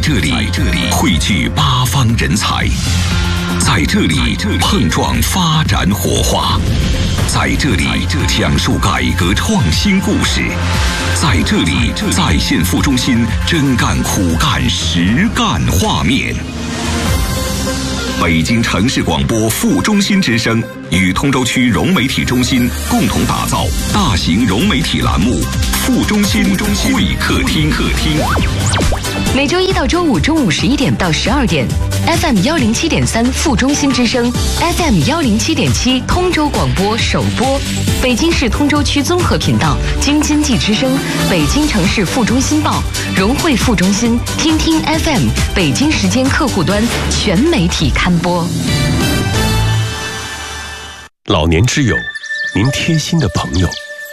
这里汇聚八方人才，在这里碰撞发展火花，在这里讲述改革创新故事，在这里再现副中心真干苦干实干画面。北京城市广播副中心之声与通州区融媒体中心共同打造大型融媒体栏目副中心会客厅。 每周一到周五中午11点到12点 ，FM 107.3副中心之声 ，FM 107.7通州广播首播，北京市通州区综合频道京津冀之声，北京城市副中心报，融汇副中心，听听 FM 北京时间客户端全媒体刊播。 老年之友，您贴心的朋友。